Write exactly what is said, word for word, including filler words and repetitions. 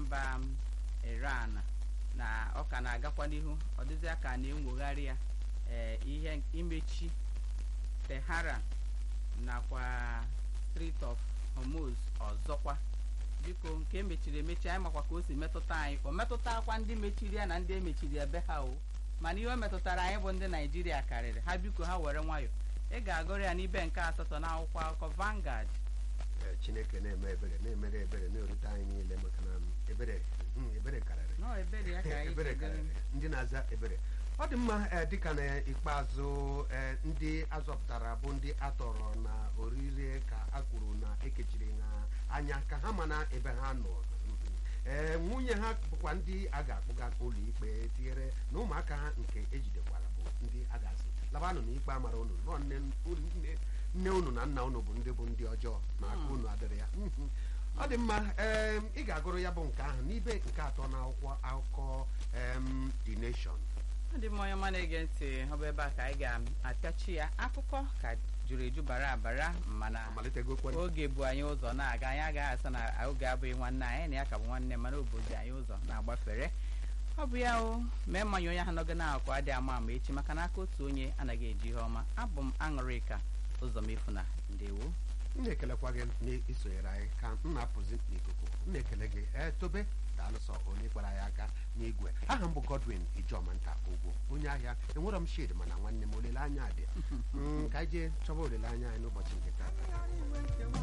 mba Iran na ọ ka na-agakwa n'ihu ọ dịzịa ka na-enwogharị ya ee ihe imechi Tehran nakwa Strait of Hormuz ọzọkwa biko nke emechiri emechi anyị makwa ka o si metụta anyị o metụtakwa ndị mechiri ya na ndị emechiri ebe ha o mana ihe o metụtara anyị bụ ndị Naijiria karịrị ha biko ha were nwayọ ị ga-agụrụ ya n'ibe nke asatọ na akwụkwọ akụkọ Vanguard. Chineke na-eme ebere na-emere ebere na-erute anyị niile maka na ebere ebere karịrị No, ebere ya ka anyị ebere karịrị ndị na-aza ebere ọ dị mma dịka na ikpeazụ ndị azọpụtara bụ ndị atọrọ na orire ka a kwuru na ekechiri ha anya ka ha mana ebe ha nọ ee nwunye ha bụkwa ndị a ga-akpụga ụlọ ikpe tinyere na ụmụaka ha nke ejidekwara bụ ndị a ga-asị labanụ na ikpe amara unu nọ nne unu na nna unu bụ ndị bụ ndị ọjọọ na aka unu adịrị ya ọ dị mma ee ị ga-agụrụ ya bụ nke ahụ n'ibe nke atọ na akwụkwọ akụkọ The Nation. Ọ dị mma onye ọma na-ege ntị ọ bụ ebe a ka anyị ga-apịachi ya akụkọ ka juru eju bara abara mana oge bụ anyị ụzọ na-aga anyị agaghị asa na oge abụghị nwanne anyị na ya ka bụ nwanne mana obodo anyị ụzọ na-agbafere ọ bụ ya o mee mmanya onye ahụ n'oge na-akụ adịghị ama ama echi maka na aka otu onye anaghị eji ihe ọma abụ m Aṅụrịka Ụzọmefuna ndewo m na-ekelekwa gị n'isonyere anyị ka m na-apụzi n'ikuku m na-ekele gị ee tobe daalụsọ onye kpara anyị aka n'igwe aha m bụ Godwin Ijomanta Ogwo onye ahịa enwere m shid mana nwanne m olileanya dị ka anyị jee chọba olileanya anyị n'ụbọchị nke taa.